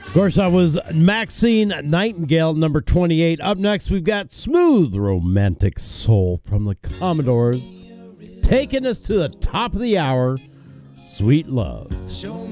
Of course, I was Maxine Nightingale, number 28. Up next, we've got Smooth Romantic Soul from the Commodores, taking us to the top of the hour, Sweet Love.